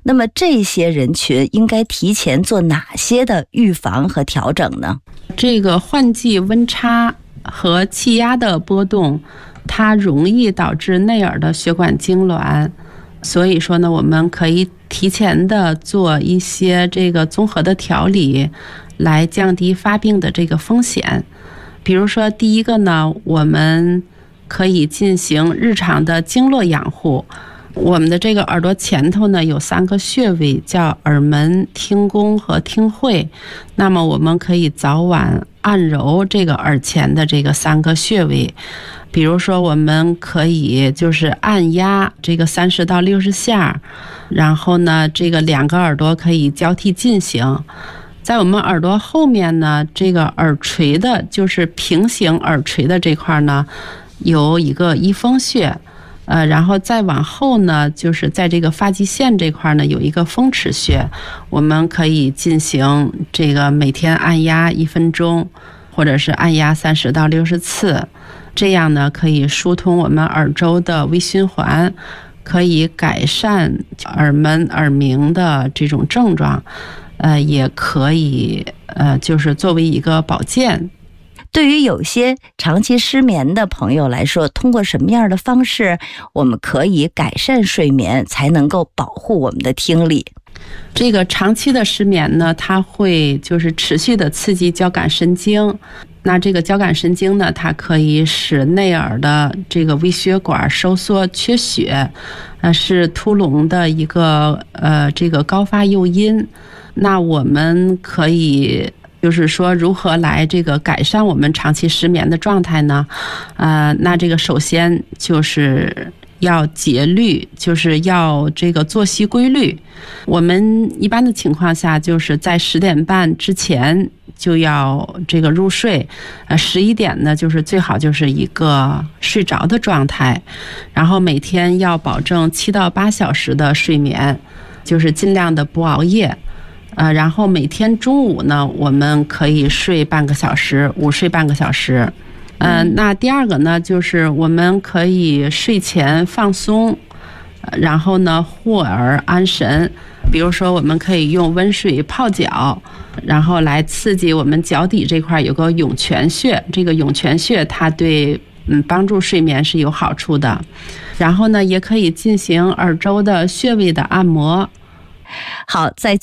那么这些人群应该提前做哪些的预防和调整呢？ 这个换季温差和气压的波动，它容易导致内耳的血管痉挛，所以说呢，我们可以提前的做一些这个综合的调理，来降低发病的这个风险。比如说第一个呢，我们可以进行日常的经络养护。我们的这个耳朵前头呢有3个穴位，叫耳门、听宫和听会。那么我们可以早晚按揉这个耳前的这个3个穴位。比如说我们可以就是按压这个30到60下，然后呢这个2个耳朵可以交替进行。在我们耳朵后面呢，这个耳垂的就是平行耳垂的这块呢有一个翳风穴，然后再往后呢，就是在这个发际线这块呢有一个风池穴，我们可以进行这个每天按压1分钟，或者是按压30到60次，这样呢可以疏通我们耳周的微循环，可以改善耳闷耳鸣的这种症状，也可以就是作为一个保健。 对于有些长期失眠的朋友来说，通过什么样的方式我们可以改善睡眠，才能够保护我们的听力？ 这个长期的失眠呢，它会就是持续的刺激交感神经。那这个交感神经呢，它可以使内耳的这个微血管收缩缺血，是突聋的一个这个高发诱因。那我们可以就是说如何来这个改善我们长期失眠的状态呢？那这个首先就是要节律，就是要这个作息规律。我们一般的情况下就是在10点半之前就要这个入睡，11点呢就是最好就是一个睡着的状态，然后每天要保证7到8小时的睡眠，就是尽量的不熬夜。然后每天中午呢，我们可以睡半个小时，午睡半个小时。那第二个呢，就是我们可以睡前放松，然后呢护耳安神。比如说我们可以用温水泡脚，然后来刺激我们脚底这块有个涌泉穴，这个涌泉穴它对帮助睡眠是有好处的。然后呢也可以进行耳周的穴位的按摩。 好，在